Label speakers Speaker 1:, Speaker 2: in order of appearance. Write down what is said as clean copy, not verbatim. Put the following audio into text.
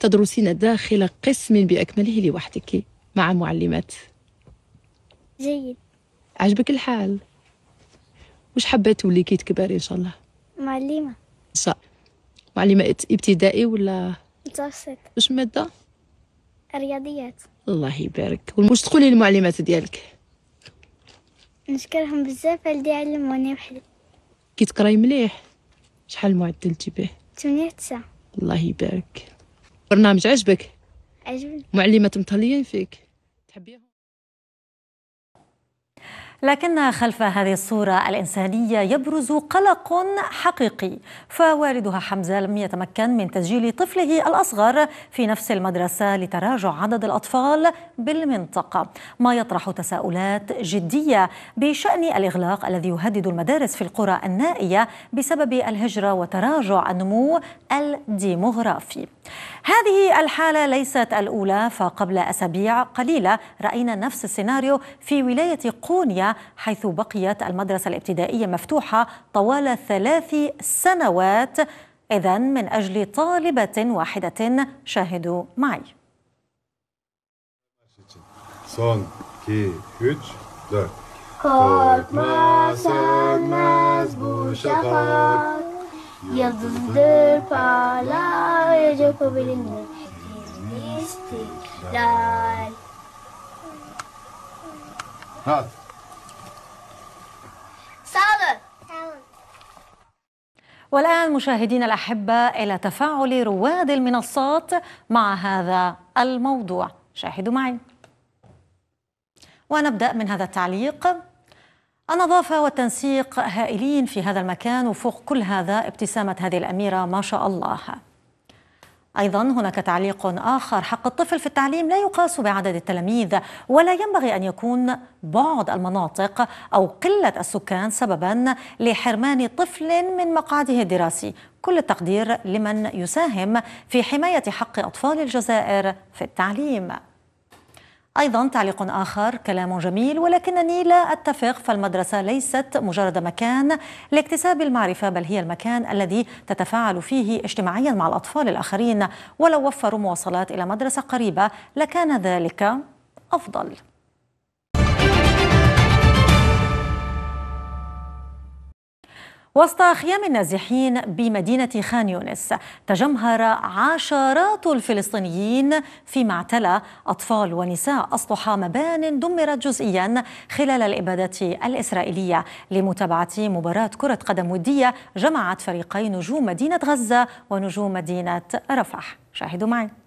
Speaker 1: تدرسين داخل قسم بأكمله لوحدك مع معلمات.
Speaker 2: جيد.
Speaker 1: عجبك الحال؟ واش حابة تولي كي تكبري إن شاء الله؟
Speaker 2: معلمة.
Speaker 1: إن شاء الله. معلمة ابتدائي ولا
Speaker 2: متوسط.
Speaker 1: واش مادة؟
Speaker 2: رياضيات.
Speaker 1: الله يبارك. واش تقولي للمعلمات ديالك؟
Speaker 2: نشكرهم بزاف على اللي علموني وحدي.
Speaker 1: كي تقراي مليح؟ شحال المعدل جبتيه؟
Speaker 2: 8 9.
Speaker 1: الله يبارك. برنامج عجبك؟
Speaker 2: عجبني.
Speaker 1: معلمات متهليين فيك تحبيهم؟
Speaker 3: لكن خلف هذه الصورة الإنسانية يبرز قلق حقيقي، فوالدها حمزة لم يتمكن من تسجيل طفله الأصغر في نفس المدرسة لتراجع عدد الأطفال بالمنطقة، ما يطرح تساؤلات جدية بشأن الإغلاق الذي يهدد المدارس في القرى النائية بسبب الهجرة وتراجع النمو الديموغرافي. هذه الحالة ليست الأولى، فقبل أسابيع قليلة رأينا نفس السيناريو في ولاية قونيا، حيث بقيت المدرسة الابتدائية مفتوحة طوال 3 سنوات، إذن من أجل طالبة واحدة. شاهدوا معي.
Speaker 4: Korkma sönmez bu şafak, yıldızdır parlar bilinir istiklal.
Speaker 3: والآن مشاهدينا الأحبة إلى تفاعل رواد المنصات مع هذا الموضوع. شاهدوا معي. ونبدأ من هذا التعليق: النظافة والتنسيق هائلين في هذا المكان، وفوق كل هذا ابتسامة هذه الأميرة ما شاء الله. أيضا هناك تعليق آخر: حق الطفل في التعليم لا يقاس بعدد التلاميذ، ولا ينبغي أن يكون بعد المناطق أو قلة السكان سببا لحرمان طفل من مقعده الدراسي. كل التقدير لمن يساهم في حماية حق أطفال الجزائر في التعليم. أيضا تعليق آخر: كلام جميل ولكنني لا أتفق، فالمدرسة ليست مجرد مكان لاكتساب المعرفة، بل هي المكان الذي تتفاعل فيه اجتماعيا مع الأطفال الآخرين، ولو وفروا مواصلات إلى مدرسة قريبة لكان ذلك أفضل. وسط خيام النازحين بمدينة خان يونس تجمهر عشرات الفلسطينيين فيما اعتلى أطفال ونساء أسطح مبان دمرت جزئيا خلال الإبادة الإسرائيلية لمتابعة مباراة كرة قدم ودية جمعت فريقي نجوم مدينة غزة ونجوم مدينة رفح. شاهدوا معي.